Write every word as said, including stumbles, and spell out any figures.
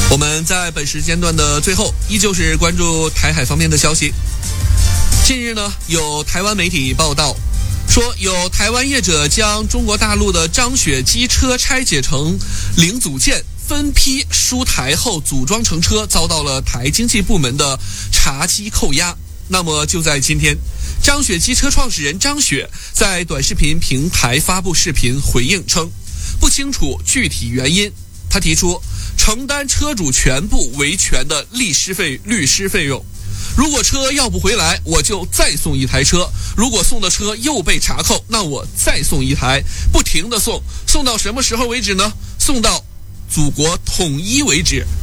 我们在本时间段的最后，依旧是关注台海方面的消息。近日呢，有台湾媒体报道说，有台湾业者将中国大陆的张雪机车拆解成零组件，分批输台后组装成车，遭到了台经济部门的查缉扣押。那么就在今天，张雪机车创始人张雪在短视频平台发布视频回应称，不清楚具体原因。他提出承担车主全部维权的律师费律师费用，如果车要不回来，我就再送一台车；如果送的车又被查扣，那我再送一台，不停的送，送到什么时候为止呢？送到祖国统一为止。